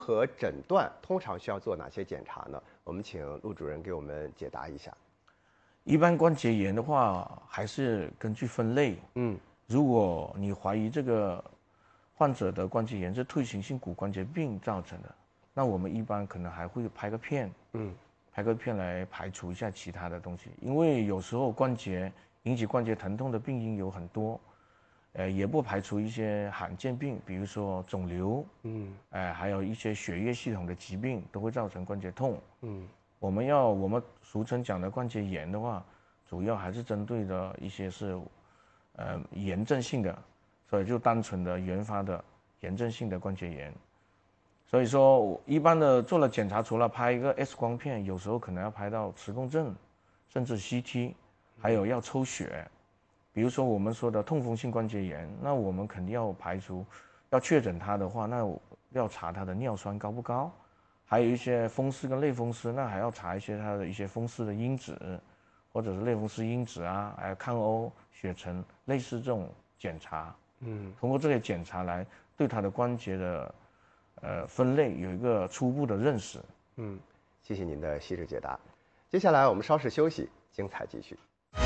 和诊断通常需要做哪些检查呢？我们请陆主任给我们解答一下。 一般关节炎的话，还是根据分类。如果你怀疑这个患者的关节炎是退行性骨关节病造成的，那我们一般可能还会拍个片，拍个片来排除一下其他的东西。因为有时候关节引起关节疼痛的病因有很多，也不排除一些罕见病，比如说肿瘤，还有一些血液系统的疾病都会造成关节痛。我们俗称讲的关节炎的话，主要还是针对的一些是，炎症性的，所以就单纯的原发的炎症性的关节炎。所以说，一般的做了检查，除了拍一个 X 光片，有时候可能要拍到磁共振，甚至 CT， 还有要抽血。比如说我们说的痛风性关节炎，那我们肯定要排除，要确诊它的话，那要查它的尿酸高不高。还有一些风湿跟类风湿，那还要查一些它的一些风湿的因子，或者是类风湿因子啊，还有抗欧、血沉，类似这种检查。通过这些检查来对它的关节的分类有一个初步的认识。 谢谢您的细致解答。接下来我们稍事休息，精彩继续。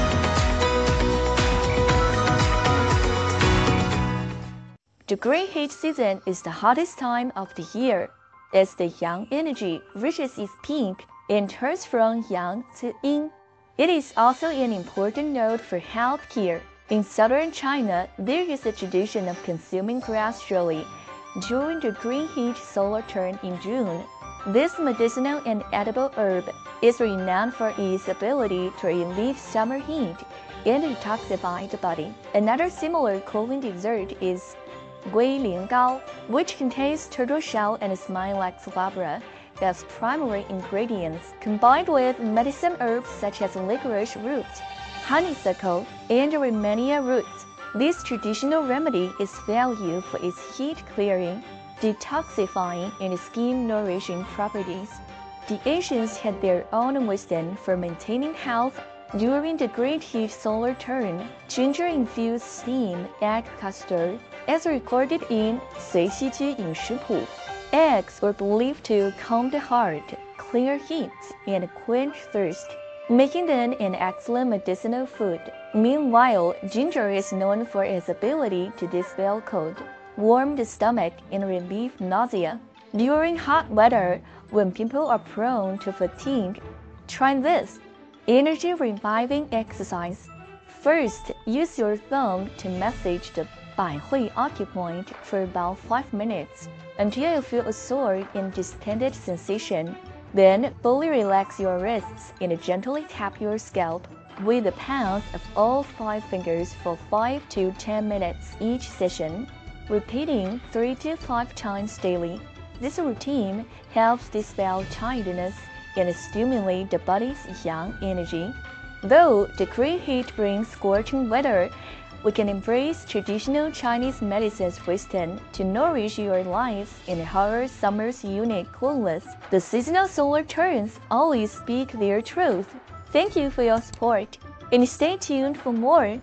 The great heat season is the hottest time of the year. As the yang energy reaches its peak and turns from yang to yin, it is also an important node for healthcare. In southern China, there is a tradition of consuming grass jelly during the green heat solar turn in June. This medicinal and edible herb is renowned for its ability to relieve summer heat and detoxify the body. Another similar cooling dessert is Gui Ling Gao, which contains turtle shell and smilax glabra as primary ingredients, combined with medicine herbs such as licorice root, honeysuckle, and Rehmannia root. This traditional remedy is valued for its heat-clearing, detoxifying, and skin-nourishing properties. The ancients had their own wisdom for maintaining health during the great heat solar turn. Ginger-infused steam egg custard, as recorded in 随西居饮食谱. Eggs were believed to calm the heart, clear heat, and quench thirst, making them an excellent medicinal food. Meanwhile, ginger is known for its ability to dispel cold, warm the stomach, and relieve nausea. During hot weather, when people are prone to fatigue, try this. Energy reviving exercise. First, use your thumb to massage the 百会 acupoint for about 5 minutes until you feel a sore and distended sensation. Then, fully relax your wrists and gently tap your scalp with the palms of all 5 fingers for 5 to 10 minutes each session, repeating 3 to 5 times daily. This routine helps dispel tiredness and stimulate the body's yang energy. Though the great heat brings scorching weather, we can embrace traditional Chinese medicine's wisdom to nourish your lives and harvest summer's unique coolness. The seasonal solar turns always speak their truth. Thank you for your support, and stay tuned for more.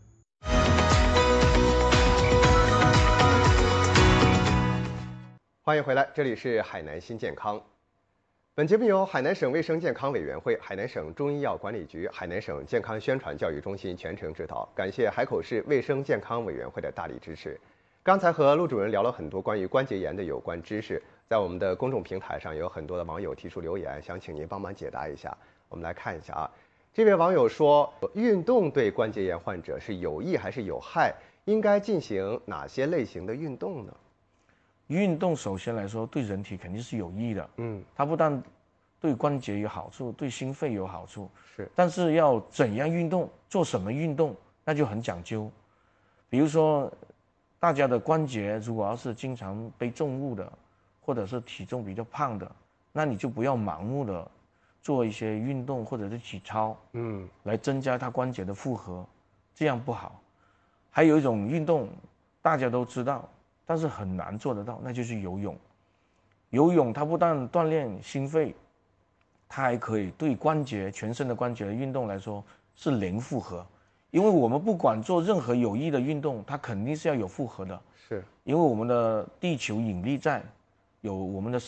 欢迎回来，这里是海南新健康。本节目由海南省卫生健康委员会、海南省中医药管理局、海南省健康宣传教育中心全程指导，感谢海口市卫生健康委员会的大力支持。刚才和陆主任聊了很多关于关节炎的有关知识，在我们的公众平台上有很多的网友提出留言，想请您帮忙解答一下。我们来看一下啊，这位网友说，运动对关节炎患者是有益还是有害？应该进行哪些类型的运动呢？ 运动首先来说对人体肯定是有益的，它不但对关节有好处，对心肺有好处，但是要怎样运动，做什么运动，那就很讲究。比如说，大家的关节如果要是经常背重物的，或者是体重比较胖的，那你就不要盲目的做一些运动或者是体操，来增加它关节的负荷，这样不好。还有一种运动大家都知道，但是很难做得到，那就是游泳。游泳它不但锻炼心肺，它还可以对关节全身的关节的运动来说是零负荷，因为我们不管做任何有益的运动，它肯定是要有负荷的，因为我们的地球引力在， 有我们的